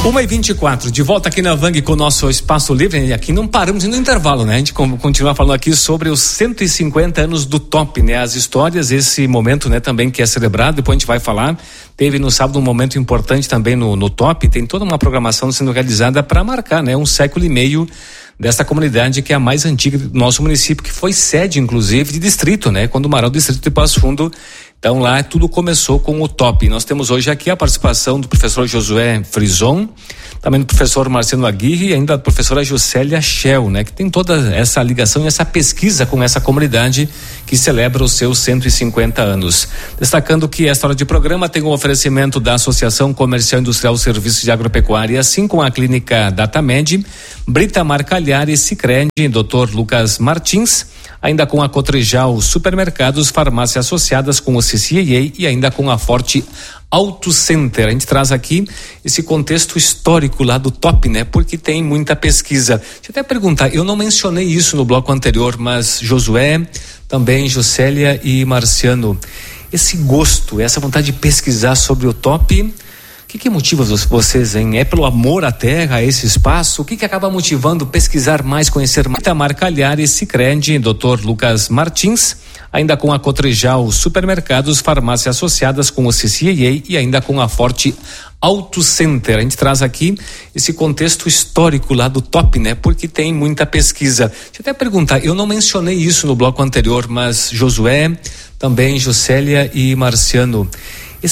1h24, de volta aqui na Vang com o nosso Espaço Livre, e aqui não paramos no intervalo, né? A gente continua falando aqui sobre os 150 anos do Top, né? As histórias, esse momento, né? Também que é celebrado, depois a gente vai falar. Teve no sábado um momento importante também no Top, tem toda uma programação sendo realizada para marcar, né? 1 século e meio dessa comunidade que é a mais antiga do nosso município, que foi sede, inclusive, de distrito, né? Quando o Marau Distrito de Passo Fundo. Então lá tudo começou com o Top. Nós temos hoje aqui a participação do professor Josué Frison, também do professor Marcelo Aguirre e ainda da professora Juscelia Schell, né? Que tem toda essa ligação e essa pesquisa com essa comunidade que celebra os seus 150 anos. Destacando que esta hora de programa tem um oferecimento da Associação Comercial Industrial Serviços de Agropecuária, assim com a Clínica Datamed, Britamar Cagliari, Sicredi, Dr. Lucas Martins, ainda com a Cotrijal Supermercados, farmácias associadas com o CCAA e ainda com a Forte Auto Center. A gente traz aqui esse contexto histórico lá do Top, né? Porque tem muita pesquisa. Deixa eu até perguntar, eu não mencionei isso no bloco anterior, mas Josué, também Juscelia e Marciano, esse gosto, essa vontade de pesquisar sobre o Top, o que motiva vocês, hein? É pelo amor à terra, a esse espaço? O que acaba motivando pesquisar mais, conhecer mais? Britamar Cagliari, Sicredi, Dr. Lucas Martins, ainda com a Cotrijal Supermercados, farmácias associadas com o CCAA e ainda com a Forte Auto Center. A gente traz aqui esse contexto histórico lá do Top, né? Porque tem muita pesquisa. Deixa eu até perguntar, eu não mencionei isso no bloco anterior, mas Josué, também Juscelia e Marciano,